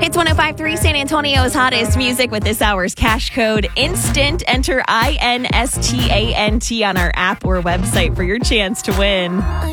Hits 105.3, San Antonio's hottest music with this hour's cash code INSTANT. Enter INSTANT on our app or website for your chance to win.